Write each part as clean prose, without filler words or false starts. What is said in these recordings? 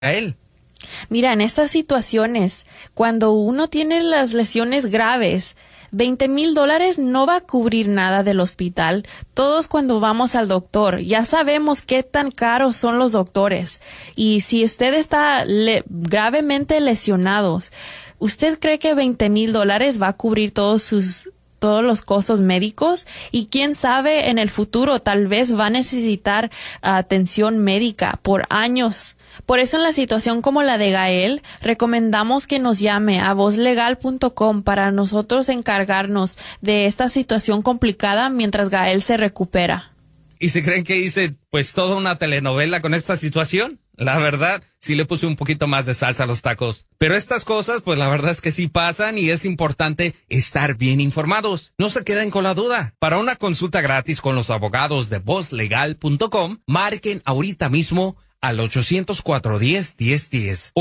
él. Mira, en estas situaciones, cuando uno tiene las lesiones graves, $20,000 no va a cubrir nada del hospital. Todos cuando vamos al doctor, ya sabemos qué tan caros son los doctores. Y si usted está gravemente lesionados, ¿usted cree que $20,000 va a cubrir todos los costos médicos? Y quién sabe, en el futuro tal vez va a necesitar atención médica por años. Por eso en la situación como la de Gael, recomendamos que nos llame a vozlegal.com para nosotros encargarnos de esta situación complicada mientras Gael se recupera. ¿Y si creen que hice pues toda una telenovela con esta situación? La verdad, sí le puse un poquito más de salsa a los tacos. Pero estas cosas, pues la verdad es que sí pasan y es importante estar bien informados. No se queden con la duda. Para una consulta gratis con los abogados de vozlegal.com, marquen ahorita mismo al 800-410-1010.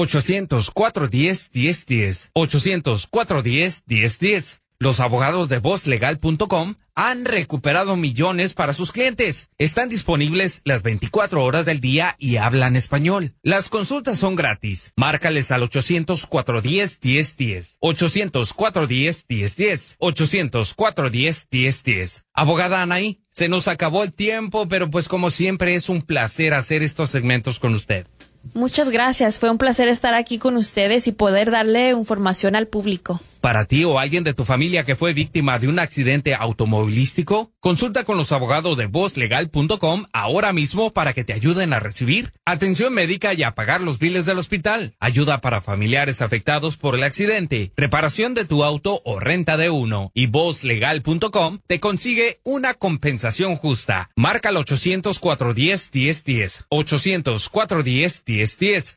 800-410-1010. 800-410-1010. Los abogados de vozlegal.com han recuperado millones para sus clientes. Están disponibles las 24 horas del día y hablan español. Las consultas son gratis. Márcales al 800-410-1010. 800-410-1010. 800-410-1010. Abogada Anaí, se nos acabó el tiempo, pero pues como siempre es un placer hacer estos segmentos con usted. Muchas gracias. Fue un placer estar aquí con ustedes y poder darle información al público. Para ti o alguien de tu familia que fue víctima de un accidente automovilístico, consulta con los abogados de vozlegal.com ahora mismo para que te ayuden a recibir atención médica y a pagar los biles del hospital, ayuda para familiares afectados por el accidente, reparación de tu auto o renta de uno. Y vozlegal.com te consigue una compensación justa. Marca al 800-410-1010. 800-410-1010.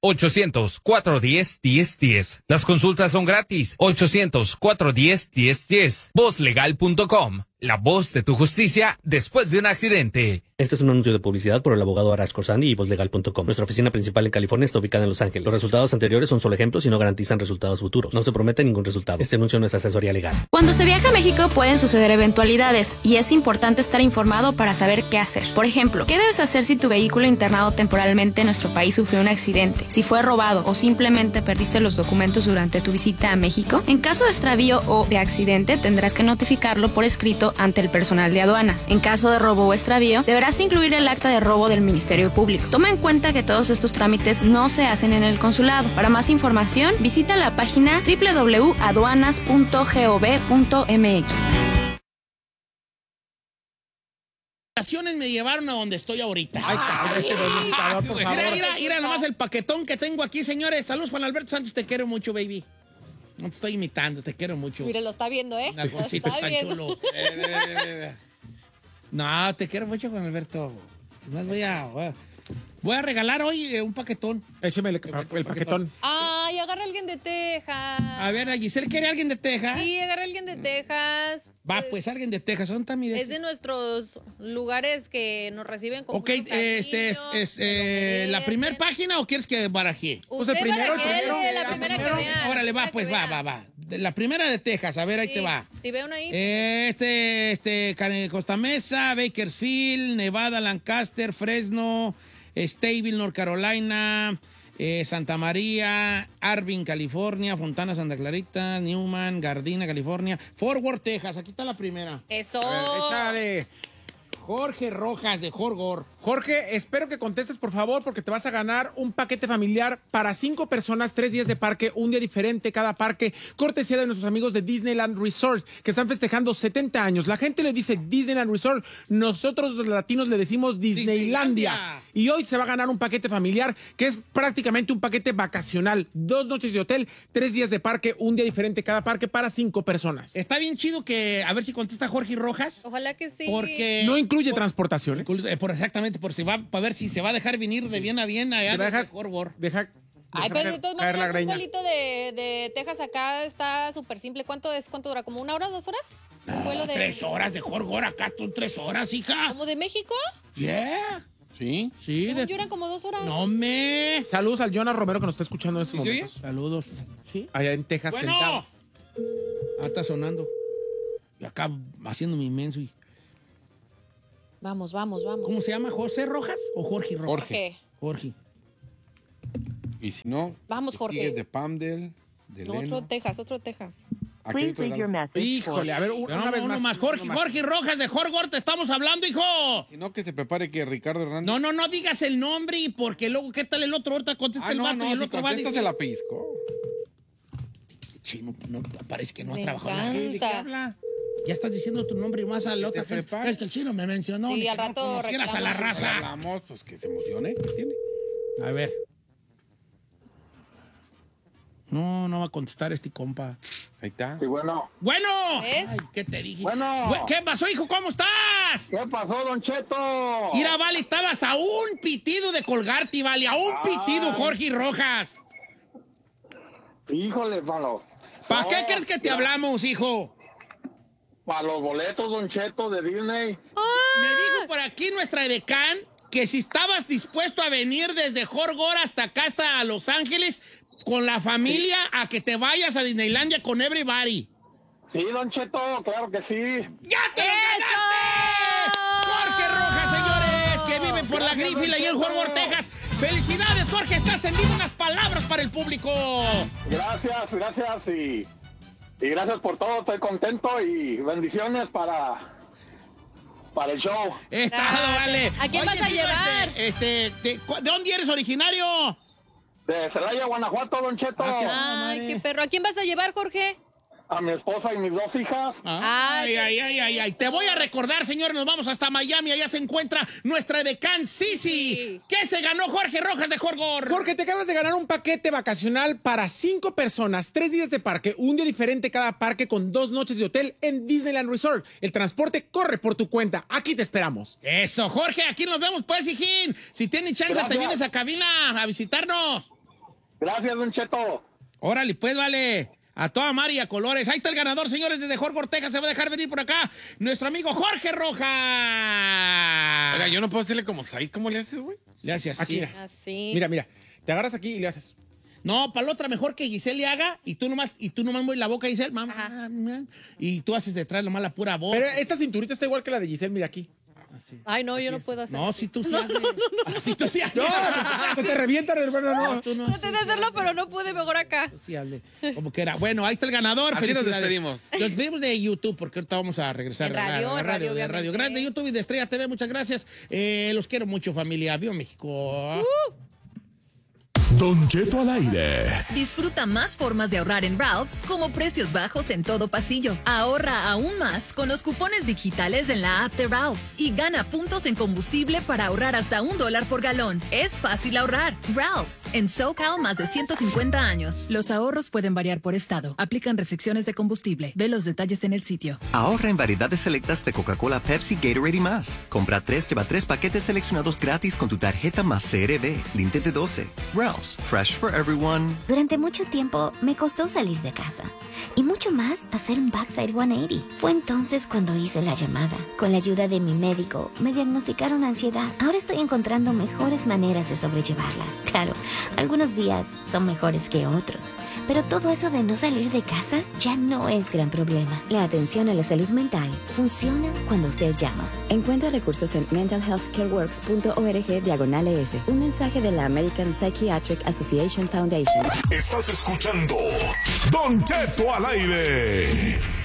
800-410-1010. Las consultas son gratis. 800-410-1010. Vozlegal.com. La voz de tu justicia después de un accidente. Este es un anuncio de publicidad por el abogado Arash Khorsandi y vozlegal.com. Nuestra oficina principal en California está ubicada en Los Ángeles. Los resultados anteriores son solo ejemplos y no garantizan resultados futuros. No se promete ningún resultado. Este anuncio no es asesoría legal. Cuando se viaja a México pueden suceder eventualidades y es importante estar informado para saber qué hacer. Por ejemplo, ¿qué debes hacer si tu vehículo internado temporalmente en nuestro país sufrió un accidente, si fue robado o simplemente perdiste los documentos durante tu visita a México? En caso de extravío o de accidente, tendrás que notificarlo por escrito ante el personal de aduanas. En caso de robo o extravío, deberás incluir el acta de robo del Ministerio Público. Toma en cuenta que todos estos trámites no se hacen en el consulado. Para más información, visita la página www.aduanas.gov.mx. Me llevaron a donde estoy ahorita. Ay, cállese, don dictador, por favor. Mira nomás el paquetón que tengo aquí, señores. Saludos, Juan Alberto Santos, te quiero mucho, baby. No te estoy imitando, te quiero mucho. Mire, lo está viendo, ¿eh? Una cosita Lo está tan viendo. chulo. No, te quiero mucho, Juan Alberto. No voy a regalar hoy un paquetón. Écheme el paquetón. Ay, agarra a alguien de Texas. A ver, a Giselle, ¿quiere alguien de Texas? Sí, agarra a alguien de Texas. Va, pues alguien de Texas. ¿Dónde está mi Es de nuestros lugares que nos reciben con Ok, mucho cariño, ¿la primera página o quieres que barajee? Pues el primero. La primera que vea. Órale, va, pues va. La primera de Texas, a ver, ahí te va. Si ve una ahí. Costa Mesa, Bakersfield, Nevada, Lancaster, Fresno, Stateville, North Carolina, Santa María, Arvin, California, Fontana, Santa Clarita, Newman, Gardena, California, Fort Worth, Texas. Aquí está la primera. Eso. A ver, échale. Jorge Rojas, de Jorgor. Jorge, espero que contestes, por favor, porque te vas a ganar un paquete familiar para 5 personas, 3 días de parque, un día diferente cada parque, cortesía de nuestros amigos de Disneyland Resort, que están festejando 70 años. La gente le dice Disneyland Resort, nosotros los latinos le decimos Disneylandia. Y hoy se va a ganar un paquete familiar, que es prácticamente un paquete vacacional. 2 noches de hotel, 3 días de parque, un día diferente cada parque para 5 personas. Está bien chido que, a ver si contesta Jorge Rojas. Ojalá que sí. Porque no incluye transportación, ¿eh? Exactamente, para ver si se va a dejar venir de bien a bien allá de Jorgor. Ay, pero de todas maneras, un vuelito de Texas acá está súper simple. ¿Cuánto dura? ¿Como 1 hora, 2 horas? No, 3 horas de Jorgor, acá son 3 horas, hija. ¿Como de México? Yeah. Sí. Lloran como 2 horas. No me. Saludos al Jonas Romero que nos está escuchando en estos momentos. Saludos. Sí. Allá en Texas, sentados. Está sonando. Y acá haciendo mi inmenso. Vamos. ¿Cómo se llama? ¿José Rojas o Jorge Rojas? Jorge. Y si no, vamos, Jorge. Sigues de Palmdale, de Leno. Otro Texas. Híjole, a ver, una vez más. Jorge Rojas de Jorgor, te estamos hablando, hijo. Si no, que se prepare que Ricardo Hernández. No digas el nombre, porque luego, ¿qué tal el otro? Ahorita contesta el vato y el otro va a decir. Se la pellizcó. Chino, no, parece que no ha Me trabajado en la radio. ¿De qué habla? Ya estás diciendo tu nombre y más a la otra gente. Es que el chino me mencionó. Sí, al rato reclamas a la raza. Hablamos, pues que se emocione. ¿Qué tiene? A ver. No va a contestar este compa. Ahí está. Sí, bueno. ¡Bueno! ¿Ves? Ay, ¿qué te dije? Bueno. ¿Qué pasó, hijo? ¿Cómo estás? ¿Qué pasó, Don Cheto? Mira, vale, estabas a un pitido de colgarte, vale, a un pitido, Jorge Rojas. Híjole, Palo. ¿Para qué crees que te hablamos, hijo? Para los boletos, Don Cheto, de Disney. Me dijo por aquí nuestra edecán que si estabas dispuesto a venir desde Jorgor hasta acá, hasta Los Ángeles, con la familia, a que te vayas a Disneylandia con everybody. Sí, Don Cheto, claro que sí. ¡Ya te lo ganaste! Jorge Rojas, señores, que vive por la Griffith y en Jorgor, Texas. ¡Felicidades, Jorge! Estás en vivo. Unas palabras para el público. Gracias y gracias por todo. Estoy contento y bendiciones para el show. Vale. ¿A quién vas a llevar? ¿De dónde eres originario? De Celaya, Guanajuato, Don Cheto. Ay, qué perro. ¿A quién vas a llevar, Jorge? A mi esposa y mis 2 hijas. Ay. Te voy a recordar, señores, nos vamos hasta Miami. Allá se encuentra nuestra edecán Sisi. ¿Qué se ganó Jorge Rojas de Jorgor? Jorge, te acabas de ganar un paquete vacacional para 5 personas, 3 días de parque, un día diferente cada parque con 2 noches de hotel en Disneyland Resort. El transporte corre por tu cuenta. Aquí te esperamos. Eso, Jorge, aquí nos vemos, pues, hijín. Si tienes chance, Gracias. te vienes a cabina a visitarnos. Gracias, Don Cheto. Órale, pues, vale. A toda mar y a colores. Ahí está el ganador, señores, desde Jorgor, Texas. Se va a dejar venir por acá nuestro amigo Jorge Rojas. Oiga, yo no puedo decirle como Said. ¿Cómo le haces, güey? Le hace así. Aquí, Así. Mira. Te agarras aquí y le haces. No, para la otra mejor que Giselle le haga y tú nomás mueves la boca, Giselle, mamá. Y tú haces detrás nomás la pura voz. Pero esta cinturita está igual que la de Giselle, mira aquí. Así. Ay, no, yo no puedo hacer. No, si tú sí hazle. Si tú sí hazle. No, se te revienta, hermano, no. Tú no. Traté de hacerlo, pero no pude, mejor acá. Sí, hazle. Como que era. Bueno, ahí está el ganador. Así nos Felicidades. despedimos. Nos despedimos de YouTube porque ahorita vamos a regresar En a radio, la radio obviamente. grande de YouTube y de Estrella TV. Muchas gracias. Los quiero mucho, familia. ¡Viva México! Don Cheto al aire. Disfruta más formas de ahorrar en Ralph's, como precios bajos en todo pasillo. Ahorra aún más con los cupones digitales en la app de Ralph's y gana puntos en combustible para ahorrar hasta $1 por galón. Es fácil ahorrar. Ralph's, en SoCal más de 150 años. Los ahorros pueden variar por estado. Aplican restricciones de combustible. Ve los detalles en el sitio. Ahorra en variedades selectas de Coca-Cola, Pepsi, Gatorade y más. Compra 3, lleva 3 paquetes seleccionados gratis con tu tarjeta más CRB. Límite de 12. Ralph's. Fresh for everyone. Durante mucho tiempo me costó salir de casa y mucho más hacer un backside 180. Fue entonces cuando hice la llamada. Con la ayuda de mi médico me diagnosticaron ansiedad. Ahora estoy encontrando mejores maneras de sobrellevarla. Claro, algunos días son mejores que otros, pero todo eso de no salir de casa ya no es gran problema. La atención a la salud mental funciona cuando usted llama. Encuentra recursos en mentalhealthcareworks.org/ES. Un mensaje de la American Psychiatric Association Foundation. Estás escuchando Don Cheto al aire.